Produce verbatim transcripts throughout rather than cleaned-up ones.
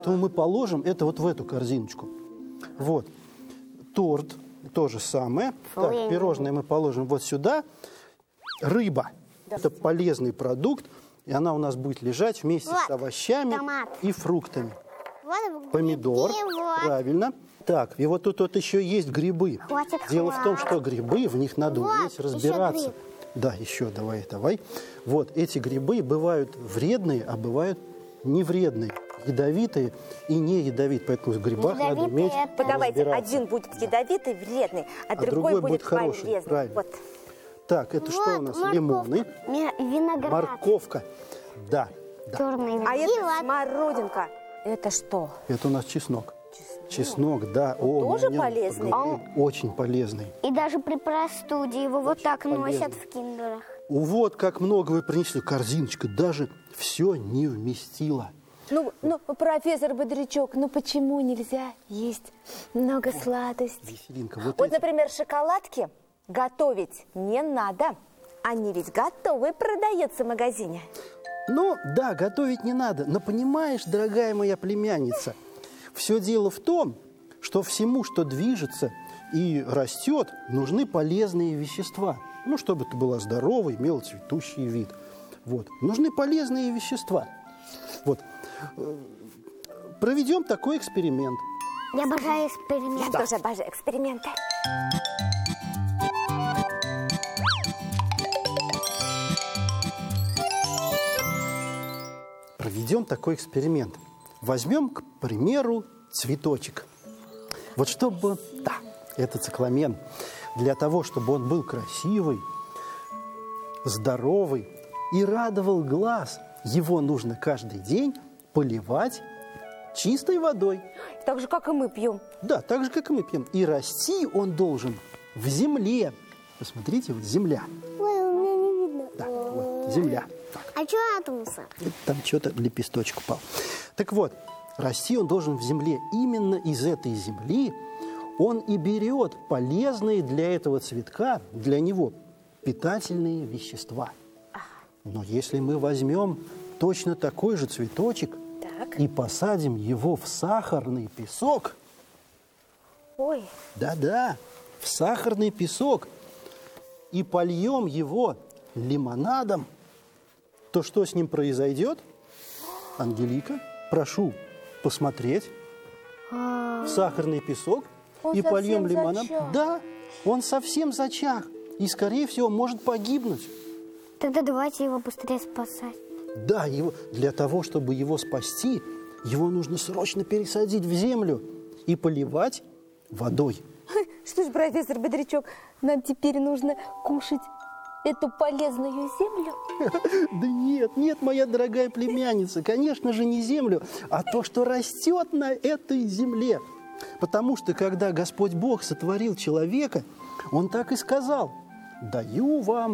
То мы положим это вот в эту корзиночку. Вот. Торт то же самое. Так, пирожное мы положим вот сюда. Рыба. Это полезный продукт. И она у нас будет лежать вместе вот, с овощами томат. И фруктами. Вот, помидор. Вот. Правильно. Так, и вот тут вот еще есть грибы. Хватит, Дело хватит. в том, что грибы, в них надо вот, уметь разбираться. Еще да, еще давай, давай. Вот эти грибы бывают вредные, а бывают не вредные. Ядовитые и не ядовитые. Поэтому в грибах ядовитые надо уметь это... Давайте, один будет ядовитый, вредный, а, а другой, другой будет, будет хороший, полезный. Правильно. Вот. Так, это вот, что у нас? Морковка. Лимоны. Виноград. Морковка. Да. да. Черный. А это смородинка. Это что? Это у нас чеснок. Чеснок, чеснок да. О, тоже полезный? Он... Очень полезный. И даже при простуде его вот очень так полезный. Носят в киндерах. Вот как много вы принесли. Корзиночка даже все не вместила. Ну, ну, профессор Бодрячок, ну почему нельзя есть много сладостей? Веселинка, вот вот эти... например, шоколадки готовить не надо. Они ведь готовые продаются в магазине. Ну, да, готовить не надо. Но понимаешь, дорогая моя племянница, все дело в том, что всему, что движется и растет, нужны полезные вещества. Ну, чтобы это была здоровая, имела цветущий вид. Вот. Нужны полезные вещества. Вот. Проведем такой эксперимент. Я обожаю эксперименты. Я да. тоже обожаю эксперименты. Проведем такой эксперимент. Возьмем, к примеру, цветочек. Вот чтобы... Да, это цикламен. Для того, чтобы он был красивый, здоровый и радовал глаз, его нужно каждый день поливать чистой водой. Так же, как и мы пьем. Да, так же, как и мы пьем. И расти он должен в земле. Посмотрите, вот земля. Ой, у меня не видно. Да, вот, земля. Так. А что от мусора? Там что-то лепесточек упал. Так вот, расти он должен в земле. Именно из этой земли он и берет полезные для этого цветка, для него питательные вещества. Но если мы возьмем точно такой же цветочек так. и посадим его в сахарный песок, ой, да-да, в сахарный песок, и польем его лимонадом, то что с ним произойдет? Ангелика, прошу посмотреть в сахарный песок он и польем лимонадом. Зачах. Да, он совсем зачах и, скорее всего, может погибнуть. Тогда давайте его быстрее спасать. Да, его, для того, чтобы его спасти, его нужно срочно пересадить в землю и поливать водой. Что ж, профессор Бодрячок, нам теперь нужно кушать эту полезную землю? Да нет, нет, моя дорогая племянница, конечно же не землю, а то, что растет на этой земле. Потому что, когда Господь Бог сотворил человека, Он так и сказал: «Даю вам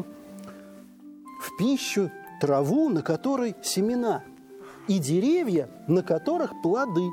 в пищу траву, на которой семена, и деревья, на которых плоды».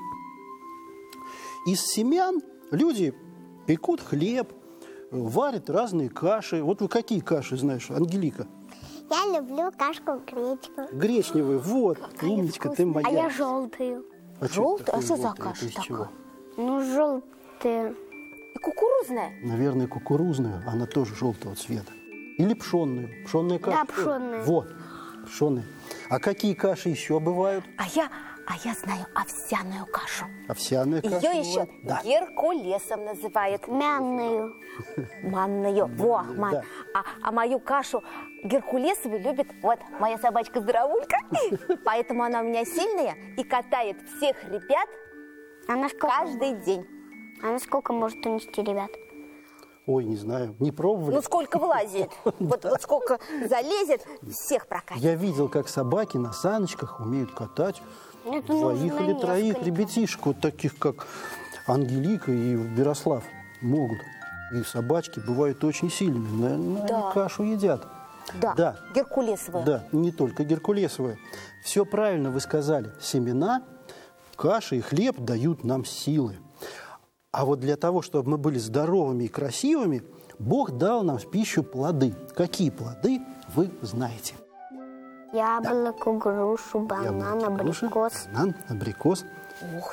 Из семян люди пекут хлеб, варят разные каши. Вот вы какие каши знаешь, Ангелика? Я люблю кашку гречку. Гречневую, вот, какая умничка вкусная. ты моя. А я желтую. А желтую? А что за желтая? каша такая? Ну, желтая. И кукурузная? Наверное, кукурузную, она тоже желтого цвета. Или пшенную. Пшенная каша. Да, пшенная. Вот, пшенная. А какие каши еще бывают? А я, а я знаю овсяную кашу. Овсяная каша. Ее еще да. геркулесом называют. Манную. Манную. Во, ман. Да. А, а мою кашу геркулесовую любит вот моя собачка Здоровулька. Поэтому она у меня сильная и катает всех ребят Она сколько... каждый день. Она сколько может унести ребят? Ой, не знаю, не пробовали? Ну, сколько влазит. Вот, вот сколько залезет, всех прокатит. Я видел, как собаки на саночках умеют катать Это двоих или троих несколько. ребятишек, вот таких, как Ангелика и Ярослав, могут. И собачки бывают очень сильными, наверное, Да. они кашу едят. Да, Да. геркулесовая. Да, не только геркулесовая. Все правильно вы сказали. Семена, каша и хлеб дают нам силы. А вот для того, чтобы мы были здоровыми и красивыми, Бог дал нам в пищу плоды. Какие плоды, вы знаете. Яблоко, грушу, банан, Яблоко, груша, абрикос. банан, абрикос. Ух